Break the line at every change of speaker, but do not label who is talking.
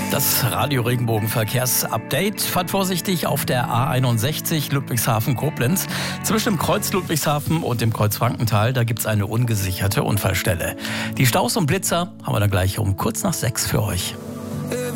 Das Radio-Regenbogen-Verkehrsupdate. Fahrt vorsichtig auf der A61 Ludwigshafen-Koblenz. Zwischen dem Kreuz Ludwigshafen und dem Kreuz Frankenthal, da gibt es eine ungesicherte Unfallstelle. Die Staus und Blitzer haben wir dann gleich um kurz nach 6 für euch.